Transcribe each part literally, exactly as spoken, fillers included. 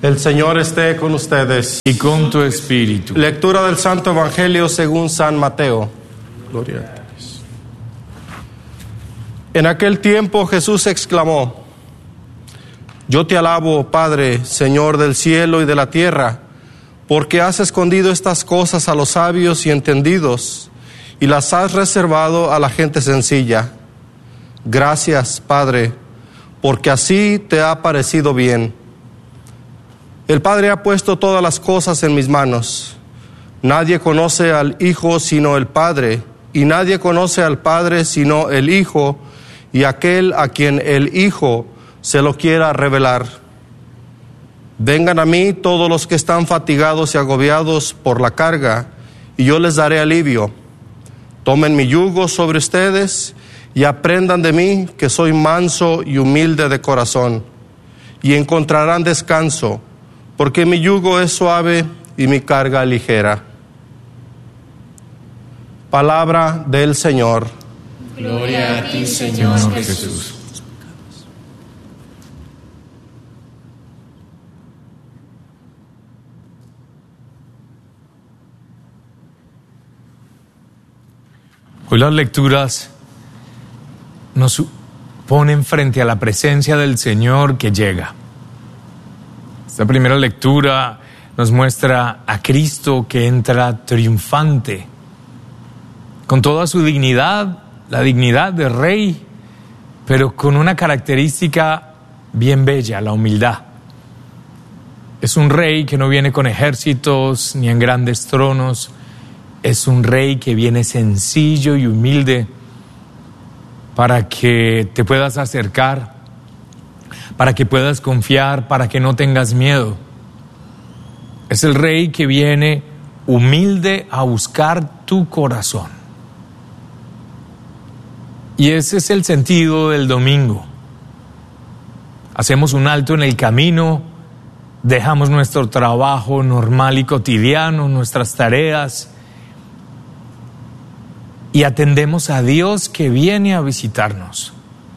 El Señor esté con ustedes. Y con tu espíritu. Lectura del Santo Evangelio según San Mateo. Gloria a Dios. En aquel tiempo Jesús exclamó: Yo te alabo, Padre, Señor del cielo y de la tierra, porque has escondido estas cosas a los sabios y entendidos y las has reservado a la gente sencilla. Gracias, Padre, porque así te ha parecido bien. El Padre ha puesto todas las cosas en mis manos. Nadie conoce al Hijo sino el Padre, y nadie conoce al Padre sino el Hijo, y aquel a quien el Hijo se lo quiera revelar. Vengan a mí todos los que están fatigados y agobiados por la carga, y yo les daré alivio. Tomen mi yugo sobre ustedes y aprendan de mí, que soy manso y humilde de corazón, y encontrarán descanso, porque mi yugo es suave y mi carga ligera. Palabra del Señor. Gloria a ti, Señor Jesús. Hoy las lecturas nos ponen frente a la presencia del Señor que llega. Esta primera lectura nos muestra a Cristo que entra triunfante, con toda su dignidad, la dignidad de rey, pero con una característica bien bella, la humildad. Es un rey que no viene con ejércitos ni en grandes tronos. Es un rey que viene sencillo y humilde para que te puedas acercar, para que puedas confiar, para que no tengas miedo. Es el rey que viene humilde a buscar tu corazón. Y ese es el sentido del domingo. Hacemos un alto en el camino, dejamos nuestro trabajo normal y cotidiano, nuestras tareas, y atendemos a Dios que viene a visitarnos.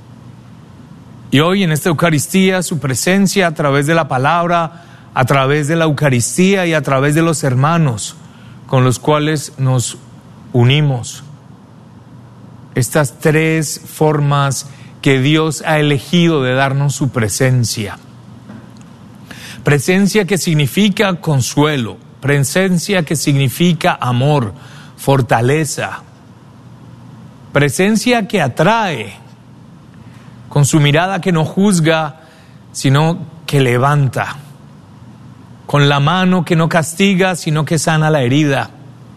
Y hoy en esta Eucaristía, su presencia a través de la palabra, a través de la Eucaristía y a través de los hermanos con los cuales nos unimos. Estas tres formas que Dios ha elegido de darnos su presencia. Presencia que significa consuelo, presencia que significa amor, fortaleza. Presencia que atrae, con su mirada que no juzga, sino que levanta, con la mano que no castiga, sino que sana la herida.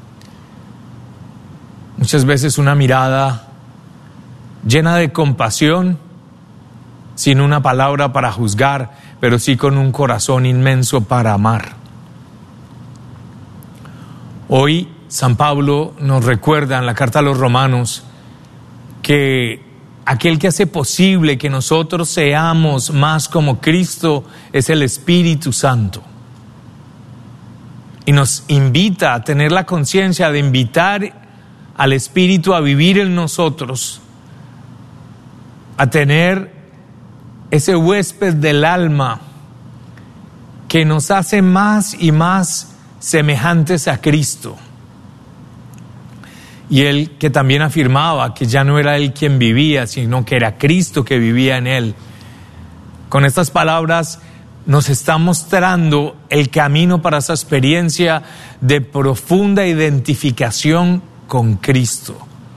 Muchas veces una mirada llena de compasión, sin una palabra para juzgar, pero sí con un corazón inmenso para amar. Hoy San Pablo nos recuerda en la carta a los Romanos que aquel que hace posible que nosotros seamos más como Cristo es el Espíritu Santo. Y nos invita a tener la conciencia de invitar al Espíritu a vivir en nosotros, a tener ese huésped del alma que nos hace más y más semejantes a Cristo. Y él que también afirmaba que ya no era él quien vivía, sino que era Cristo que vivía en él. Con estas palabras nos está mostrando el camino para esa experiencia de profunda identificación con Cristo.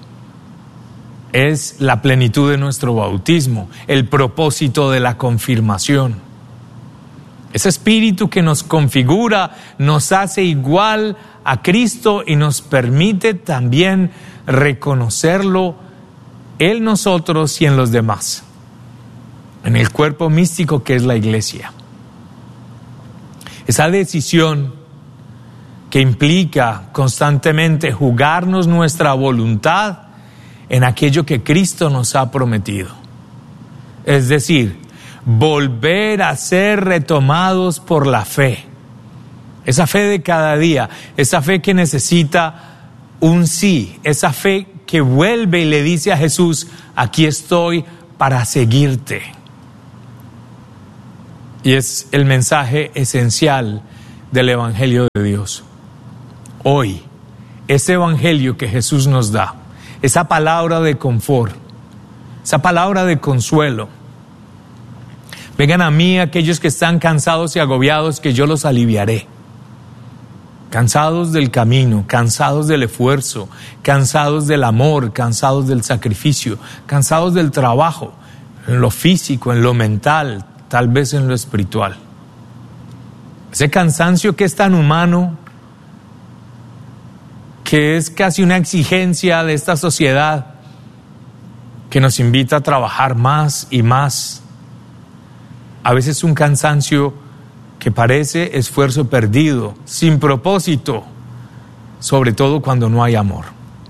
Es la plenitud de nuestro bautismo, el propósito de la confirmación. Ese espíritu que nos configura, nos hace igual a Cristo y nos permite también reconocerlo en nosotros y en los demás, en el cuerpo místico que es la Iglesia. Esa decisión que implica constantemente jugarnos nuestra voluntad en aquello que Cristo nos ha prometido. Es decir, volver a ser retomados por la fe. Esa fe de cada día, esa fe que necesita un sí, esa fe que vuelve y le dice a Jesús: aquí estoy para seguirte. Y es el mensaje esencial del Evangelio de Dios. Hoy, ese Evangelio que Jesús nos da, esa palabra de confort, esa palabra de consuelo. Vengan a mí aquellos que están cansados y agobiados, que yo los aliviaré. Cansados del camino, cansados del esfuerzo, cansados del amor, cansados del sacrificio, cansados del trabajo, en lo físico, en lo mental, tal vez en lo espiritual. Ese cansancio que es tan humano, que es casi una exigencia de esta sociedad, que nos invita a trabajar más y más. A veces un cansancio que parece esfuerzo perdido, sin propósito, sobre todo cuando no hay amor.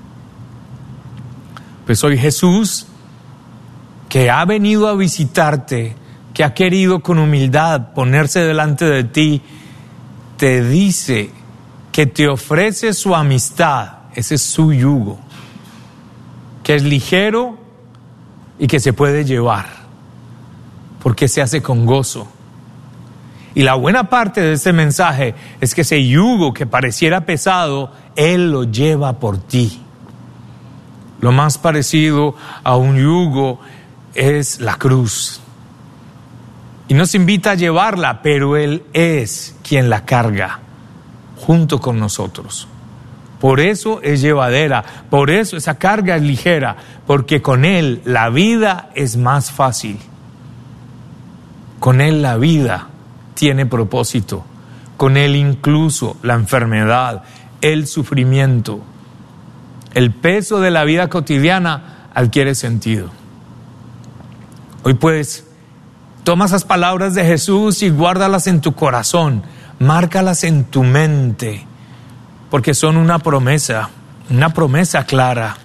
Pues hoy Jesús, que ha venido a visitarte, que ha querido con humildad ponerse delante de ti, te dice que te ofrece su amistad, ese es su yugo, que es ligero y que se puede llevar, porque se hace con gozo. Y la buena parte de este mensaje es que ese yugo que pareciera pesado, Él lo lleva por ti. Lo más parecido a un yugo es la cruz. Y nos invita a llevarla, pero Él es quien la carga junto con nosotros. Por eso es llevadera, por eso esa carga es ligera, porque con Él la vida es más fácil. Con Él la vida tiene propósito, con Él incluso la enfermedad, el sufrimiento, el peso de la vida cotidiana adquiere sentido. Hoy pues, toma esas palabras de Jesús y guárdalas en tu corazón, márcalas en tu mente, porque son una promesa, una promesa clara,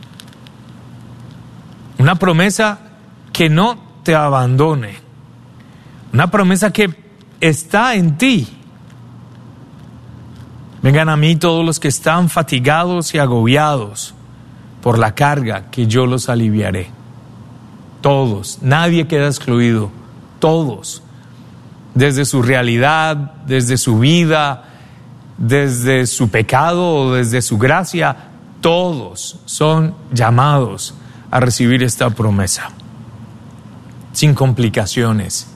una promesa que no te abandone, una promesa que está en ti. Vengan a mí todos los que están fatigados y agobiados por la carga, que yo los aliviaré. Todos, nadie queda excluido, todos, desde su realidad, desde su vida, desde su pecado o desde su gracia, todos son llamados a recibir esta promesa, sin complicaciones,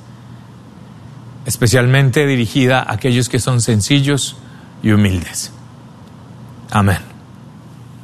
especialmente dirigida a aquellos que son sencillos y humildes. Amén.